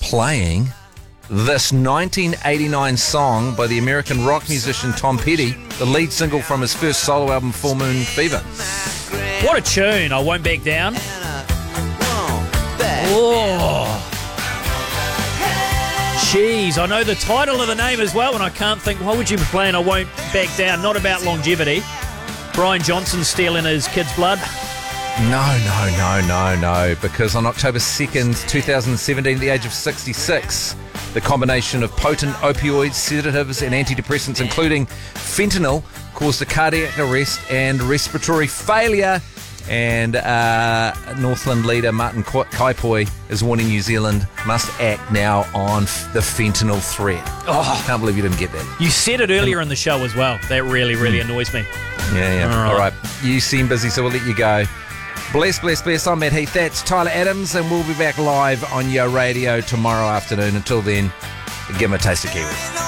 playing this 1989 song by the American rock musician Tom Petty, the lead single from his first solo album, Full Moon Fever. What a tune. I Won't Back Down. Oh. Jeez, I know the title of the name as well, and I can't think, why would you be playing I Won't Back Down? Not about longevity. Brian Johnson stealing his kid's blood. No, because on October 2nd, 2017, at the age of 66, the combination of potent opioids, sedatives and antidepressants, including fentanyl, caused a cardiac arrest and respiratory failure. And Northland leader Martin Kaipoi is warning New Zealand must act now on the fentanyl threat. Oh, I can't believe you didn't get that. You said it earlier in the show as well. That really annoys me. Yeah. All right. You seem busy, so we'll let you go. Bless. I'm Matt Heath. That's Tyler Adams, and we'll be back live on your radio tomorrow afternoon. Until then, give him a taste of Kiwi.